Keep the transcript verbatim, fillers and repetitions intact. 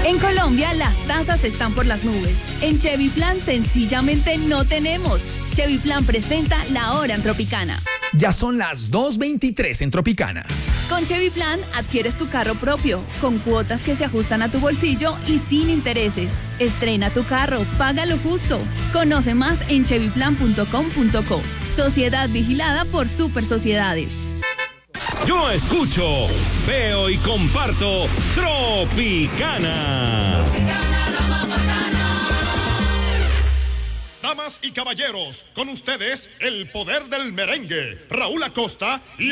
En Colombia, las tasas están por las nubes. En Chevy Plan, sencillamente no tenemos. Chevy Plan presenta La Hora en Tropicana. Ya son las dos veintitrés en Tropicana. Con Chevy Plan, adquieres tu carro propio, con cuotas que se ajustan a tu bolsillo y sin intereses. Estrena tu carro, págalo justo. Conoce más en chevy plan punto com punto co. Sociedad vigilada por Super Sociedades. Yo escucho, veo y comparto Tropicana. Damas y caballeros, con ustedes el poder del merengue, Raúl Acosta y